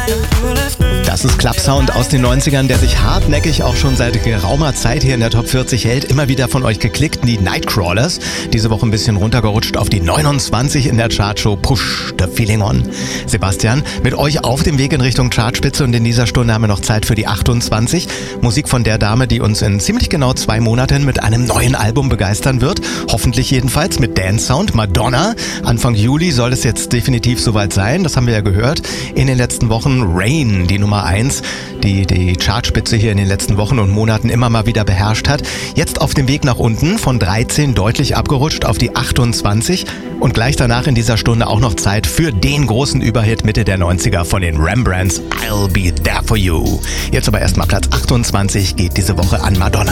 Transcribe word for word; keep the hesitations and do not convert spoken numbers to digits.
Das ist Club-Sound aus den neunzigern, der sich hartnäckig auch schon seit geraumer Zeit hier in der Top vierzig hält. Immer wieder von euch geklickt, die Nightcrawlers. Diese Woche ein bisschen runtergerutscht auf die neunundzwanzig in der Chartshow Push the Feeling On. Sebastian, mit euch auf dem Weg in Richtung Chartspitze, und in dieser Stunde haben wir noch Zeit für die achtundzwanzig. Musik von der Dame, die uns in ziemlich genau zwei Monaten mit einem neuen Album begeistern wird. Hoffentlich jedenfalls mit Dance Sound. Madonna. Anfang Juli soll es jetzt definitiv soweit sein. Das haben wir ja gehört in den letzten Wochen. Rain, die Nummer eins, die die Chartspitze hier in den letzten Wochen und Monaten immer mal wieder beherrscht hat. Jetzt auf dem Weg nach unten, von dreizehn deutlich abgerutscht auf die achtundzwanzig. Und gleich danach in dieser Stunde auch noch Zeit für den großen Überhit Mitte der neunziger von den Rembrandts, I'll Be There For You. Jetzt aber erstmal Platz achtundzwanzig geht diese Woche an Madonna.